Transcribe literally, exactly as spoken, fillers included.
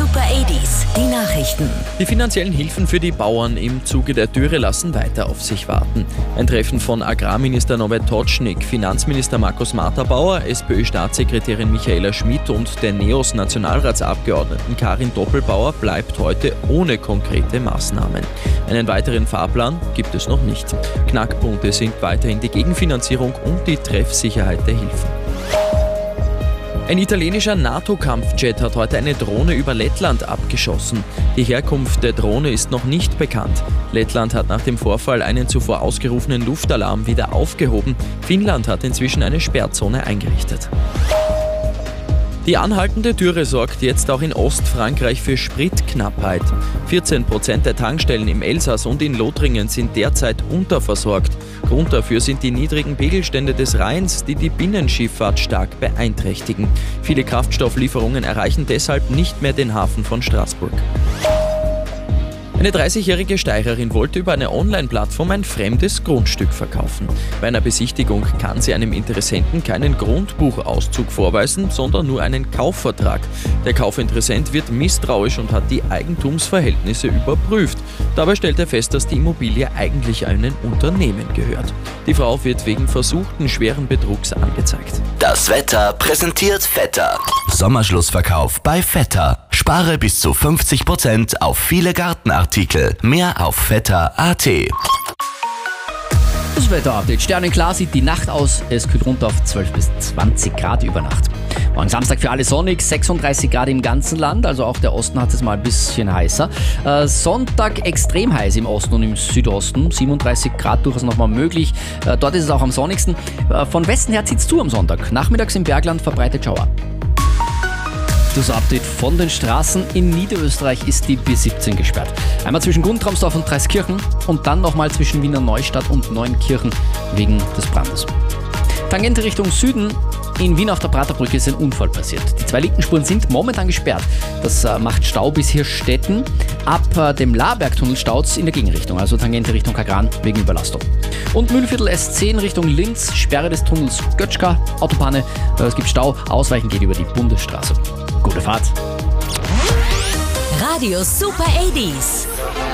Super achtziger, die Nachrichten. Die finanziellen Hilfen für die Bauern im Zuge der Dürre lassen weiter auf sich warten. Ein Treffen von Agrarminister Norbert Totschnig, Finanzminister Markus Matterbauer, SPÖ-Staatssekretärin Michaela Schmidt und der NEOS-Nationalratsabgeordneten Karin Doppelbauer bleibt heute ohne konkrete Maßnahmen. Einen weiteren Fahrplan gibt es noch nicht. Knackpunkte sind weiterhin die Gegenfinanzierung und die Treffsicherheit der Hilfen. Ein italienischer NATO-Kampfjet hat heute eine Drohne über Lettland abgeschossen. Die Herkunft der Drohne ist noch nicht bekannt. Lettland hat nach dem Vorfall einen zuvor ausgerufenen Luftalarm wieder aufgehoben. Finnland hat inzwischen eine Sperrzone eingerichtet. Die anhaltende Dürre sorgt jetzt auch in Ostfrankreich für Spritknappheit. vierzehn Prozent der Tankstellen im Elsass und in Lothringen sind derzeit unterversorgt. Grund dafür sind die niedrigen Pegelstände des Rheins, die die Binnenschifffahrt stark beeinträchtigen. Viele Kraftstofflieferungen erreichen deshalb nicht mehr den Hafen von Straßburg. Eine dreißigjährige Steirerin wollte über eine Online-Plattform ein fremdes Grundstück verkaufen. Bei einer Besichtigung kann sie einem Interessenten keinen Grundbuchauszug vorweisen, sondern nur einen Kaufvertrag. Der Kaufinteressent wird misstrauisch und hat die Eigentumsverhältnisse überprüft. Dabei stellt er fest, dass die Immobilie eigentlich einem Unternehmen gehört. Die Frau wird wegen versuchten schweren Betrugs angezeigt. Das Wetter präsentiert Vetter. Sommerschlussverkauf bei Vetter. Spare bis zu fünfzig Prozent auf viele Gartenartikel. Mehr auf vetter punkt at. Das Wetter-Update. Sternenklar sieht die Nacht aus. Es kühlt runter auf zwölf bis zwanzig Grad über Nacht. Morgen Samstag für alle sonnig, sechsunddreißig Grad im ganzen Land, also auch der Osten hat es mal ein bisschen heißer. Äh, Sonntag extrem heiß im Osten und im Südosten, siebenunddreißig Grad durchaus nochmal möglich. Äh, dort ist es auch am sonnigsten. Äh, von Westen her zieht es zu am Sonntag. Nachmittags im Bergland verbreitet Schauer. Das Update von den Straßen. In Niederösterreich ist die B siebzehn gesperrt. Einmal zwischen Guntramsdorf und Dreiskirchen und dann nochmal zwischen Wiener Neustadt und Neunkirchen wegen des Brandes. Tangente Richtung Süden. In Wien auf der Praterbrücke ist ein Unfall passiert. Die zwei linken Spuren sind momentan gesperrt. Das äh, macht Stau bis Hirstetten. Ab äh, dem Labergtunnel staut's in der Gegenrichtung, also Tangente Richtung Kagran wegen Überlastung. Und Mühlviertel S zehn Richtung Linz, Sperre des Tunnels Götschka, Autopanne. Äh, es gibt Stau, Ausweichen geht über die Bundesstraße. Gute Fahrt. Radio Super achtziger.